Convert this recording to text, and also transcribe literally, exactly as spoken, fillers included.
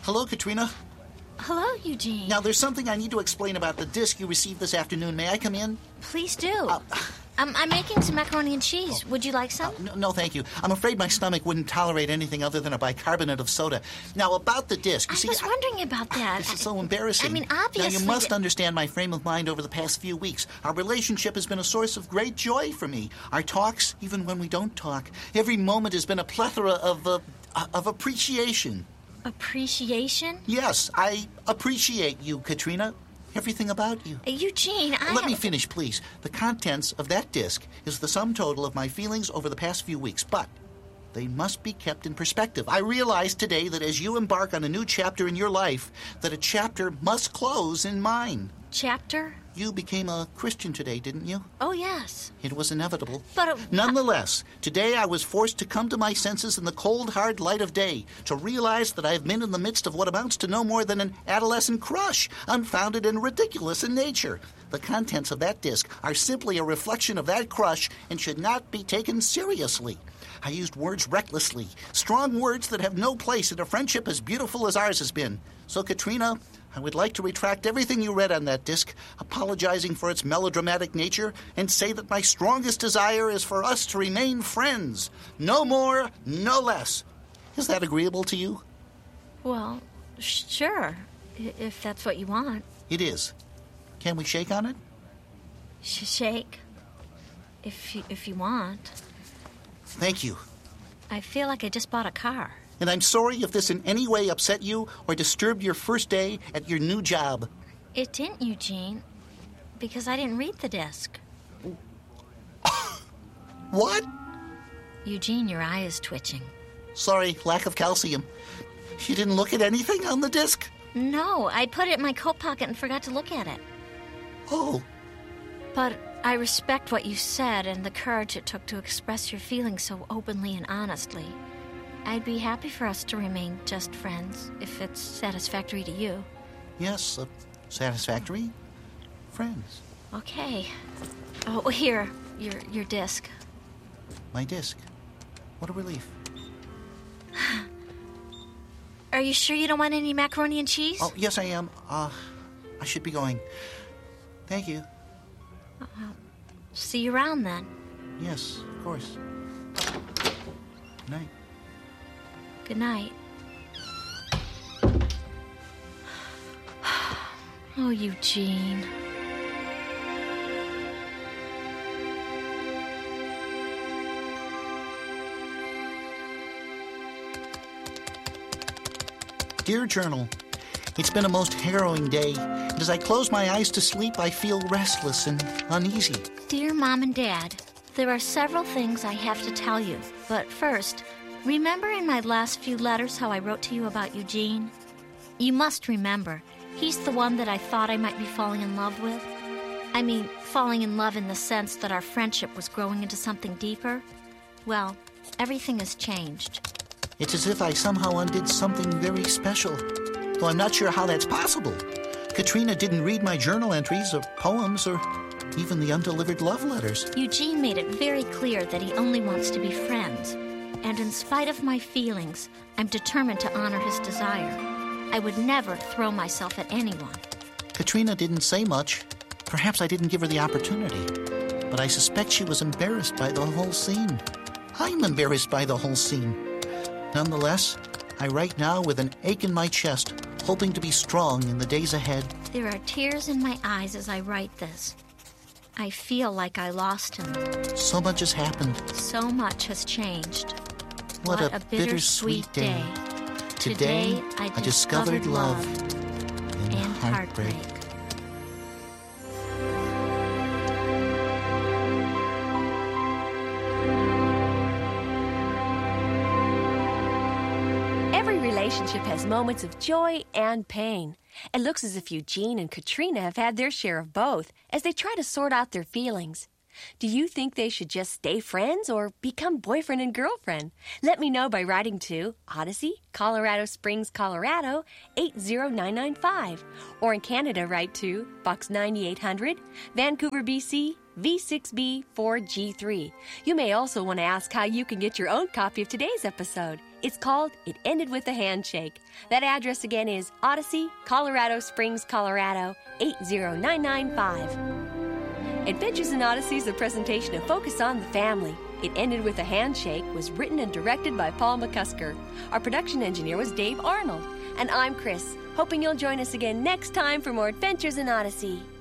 Hello, Katrina. Hello, Eugene. Now, there's something I need to explain about the disc you received this afternoon. May I come in? Please do. Uh, um, I'm making some macaroni and cheese. Would you like some? Uh, no, no, thank you. I'm afraid my stomach wouldn't tolerate anything other than a bicarbonate of soda. Now, about the disc, you I see... was wondering about that. This is so embarrassing. I mean, obviously... Now, you must that... understand my frame of mind over the past few weeks. Our relationship has been a source of great joy for me. Our talks, even when we don't talk, every moment has been a plethora of, uh, of appreciation. Appreciation? Yes, I appreciate you, Katrina. Everything about you. Uh, Eugene, I... Let me finish, please. The contents of that disc is the sum total of my feelings over the past few weeks, but they must be kept in perspective. I realize today that as you embark on a new chapter in your life, that a chapter must close in mine. Chapter? You became a Christian today, didn't you? Oh, yes. It was inevitable. But... Uh, Nonetheless, today I was forced to come to my senses in the cold, hard light of day, to realize that I have been in the midst of what amounts to no more than an adolescent crush, unfounded and ridiculous in nature. The contents of that disc are simply a reflection of that crush and should not be taken seriously. I used words recklessly, strong words that have no place in a friendship as beautiful as ours has been. So, Katrina, I would like to retract everything you read on that disc, apologizing for its melodramatic nature, and say that my strongest desire is for us to remain friends. No more, no less. Is that agreeable to you? Well, sh- sure, I- if that's what you want. It is. Can we shake on it? Sh- shake, if you, if you want. Thank you. I feel like I just bought a car. And I'm sorry if this in any way upset you or disturbed your first day at your new job. It didn't, Eugene, because I didn't read the disc. What? Eugene, your eye is twitching. Sorry, lack of calcium. You didn't look at anything on the disc? No, I put it in my coat pocket and forgot to look at it. Oh. But I respect what you said and the courage it took to express your feelings so openly and honestly. I'd be happy for us to remain just friends, if it's satisfactory to you. Yes, uh, satisfactory. Friends. Okay. Oh, here, your your disc. My disc. What a relief. Are you sure you don't want any macaroni and cheese? Oh, yes, I am. Uh, I should be going. Thank you. Uh, see you around, then. Yes, of course. Good night. Good night. Oh, Eugene. Dear Journal, it's been a most harrowing day, and as I close my eyes to sleep, I feel restless and uneasy. Dear Mom and Dad, there are several things I have to tell you, but first, remember in my last few letters how I wrote to you about Eugene? You must remember, he's the one that I thought I might be falling in love with. I mean, falling in love in the sense that our friendship was growing into something deeper. Well, everything has changed. It's as if I somehow undid something very special, though I'm not sure how that's possible. Katrina didn't read my journal entries or poems or even the undelivered love letters. Eugene made it very clear that he only wants to be friends. And in spite of my feelings, I'm determined to honor his desire. I would never throw myself at anyone. Katrina didn't say much. Perhaps I didn't give her the opportunity. But I suspect she was embarrassed by the whole scene. I'm embarrassed by the whole scene. Nonetheless, I write now with an ache in my chest, hoping to be strong in the days ahead. There are tears in my eyes as I write this. I feel like I lost him. So much has happened. So much has changed. What, what a, a bittersweet bittersweet day. day. Today, Today I, I discovered love and, and heartbreak. heartbreak. Every relationship has moments of joy and pain. It looks as if Eugene and Katrina have had their share of both as they try to sort out their feelings. Do you think they should just stay friends or become boyfriend and girlfriend? Let me know by writing to Odyssey, Colorado Springs, Colorado, eight zero nine nine five. Or in Canada, write to Box ninety-eight hundred, Vancouver, B C, V six B four G three. You may also want to ask how you can get your own copy of today's episode. It's called It Ended with a Handshake. That address again is Odyssey, Colorado Springs, Colorado, eight zero nine nine five. Adventures in Odyssey is a presentation of Focus on the Family. It Ended with a Handshake was written and directed by Paul McCusker. Our production engineer was Dave Arnold. And I'm Chris, hoping you'll join us again next time for more Adventures in Odyssey.